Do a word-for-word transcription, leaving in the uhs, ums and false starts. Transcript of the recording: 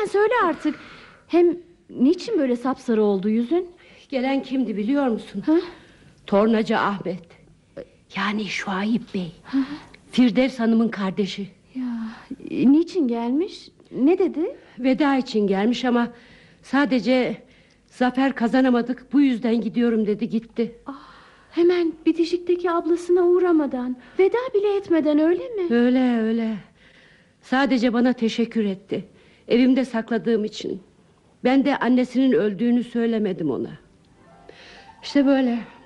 söyle artık. Hem niçin böyle sapsarı oldu yüzün? Gelen kimdi biliyor musun? Ha? Tornacı Ahmet. Yani Şuayip Bey. Ha? Firdevs Hanım'ın kardeşi. Ya, niçin gelmiş? Ne dedi? Veda için gelmiş ama sadece zafer kazanamadık, bu yüzden gidiyorum dedi, gitti. Ah, hemen bitişikteki ablasına uğramadan, veda bile etmeden, öyle mi? Öyle öyle. Sadece bana teşekkür etti. Evimde sakladığım için. Ben de annesinin öldüğünü söylemedim ona. İşte böyle.